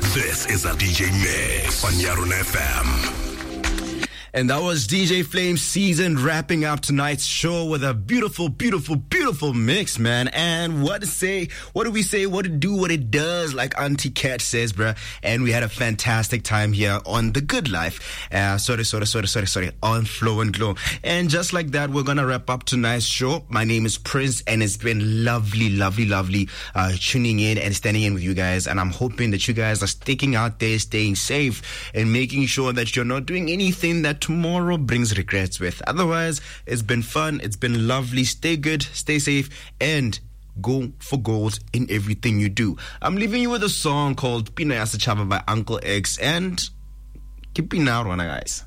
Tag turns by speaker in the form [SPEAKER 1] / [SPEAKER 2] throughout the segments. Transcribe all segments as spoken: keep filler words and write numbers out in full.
[SPEAKER 1] This is a D J mix on Yaron F M.
[SPEAKER 2] And that was D J Flame Season wrapping up tonight's show with a beautiful, beautiful, beautiful mix, man. And what to say, what do we say, what to do, what it does, like Auntie Cat says, bruh. And we had a fantastic time here on The Good Life. Uh, sorry, sorry, sorry, sorry, sorry, on Flow and Glow. And just like that, we're going to wrap up tonight's show. My name is Prince, and it's been lovely, lovely, lovely uh, tuning in and standing in with you guys. And I'm hoping that you guys are sticking out there, staying safe, and making sure that you're not doing anything that tomorrow brings regrets with. Otherwise, it's been fun, it's been lovely. Stay good, stay safe, and go for goals in everything you do. I'm leaving you with a song called Pina Ya Setšhaba by Uncle X, and keep it out, guys.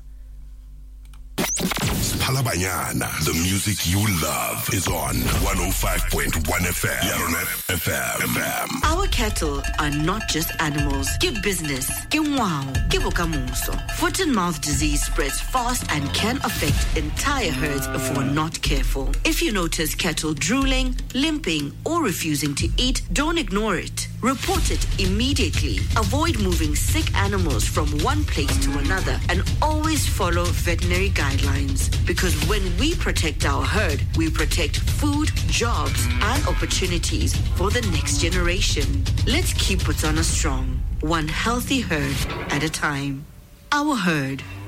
[SPEAKER 1] Palabanyana, the music you love is on one oh five point one F M. Yaron F M.
[SPEAKER 3] Our cattle are not just animals. Give business. Give wow. Give okamuso. Foot and mouth disease spreads fast and can affect entire herds if we're not careful. If you notice cattle drooling, limping, or refusing to eat, don't ignore it. Report it immediately. Avoid moving sick animals from one place to another, and always follow veterinary guidelines. Because when we protect our herd, we protect food, jobs, and opportunities for the next generation. Let's keep Botswana strong, one healthy herd at a time. Our herd,